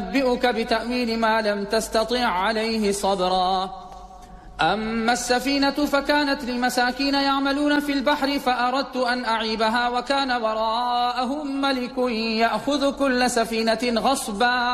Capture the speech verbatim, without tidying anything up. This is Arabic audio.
أنبئك بتأويل ما لم تستطع عليه صبرا. أما السفينة فكانت لمساكين يعملون في البحر فأردت أن أعيبها وكان وراءهم ملك يأخذ كل سفينة غصبا